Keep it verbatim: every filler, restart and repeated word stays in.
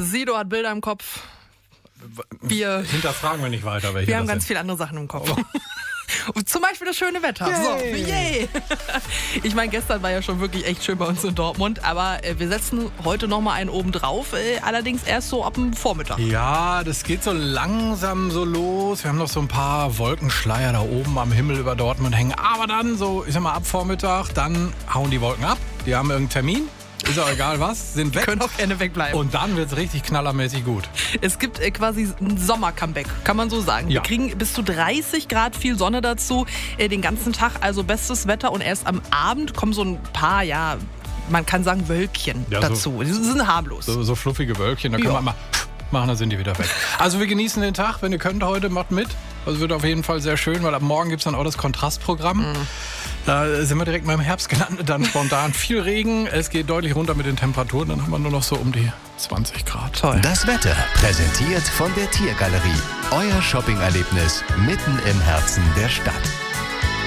Sido hat Bilder im Kopf. Wir hinterfragen wir nicht weiter, welche Wir haben das ganz sind. viele andere Sachen im Kopf. Oh. Zum Beispiel das schöne Wetter. Yay. So, yay. Ich meine, gestern war ja schon wirklich echt schön bei uns in Dortmund, aber äh, wir setzen heute nochmal einen oben drauf, äh, allerdings erst so ab dem Vormittag. Ja, das geht so langsam so los. Wir haben noch so ein paar Wolkenschleier da oben am Himmel über Dortmund hängen. Aber dann so, ich sag mal, ab Vormittag, dann hauen die Wolken ab. Die haben irgendeinen Termin. Ist auch egal was, sind weg. Können auch gerne wegbleiben. Und dann wird's richtig knallermäßig gut. Es gibt äh, quasi ein Sommer-Comeback, kann man so sagen. Ja. Wir kriegen bis zu dreißig Grad, viel Sonne dazu, äh, den ganzen Tag, also bestes Wetter. Und erst am Abend kommen so ein paar, ja, man kann sagen Wölkchen Ja, so- dazu. Die sind harmlos. So, so fluffige Wölkchen, da können Ja. wir mal machen, dann sind die wieder weg. Also wir genießen den Tag, wenn ihr könnt heute, macht mit. Also wird auf jeden Fall sehr schön, weil ab morgen gibt es dann auch das Kontrastprogramm. Mhm. Da sind wir direkt mal im Herbst gelandet, dann spontan viel Regen. Es geht deutlich runter mit den Temperaturen, dann haben wir nur noch so um die zwanzig Grad. Toll. Das Wetter präsentiert von der Tiergalerie. Euer Shoppingerlebnis mitten im Herzen der Stadt.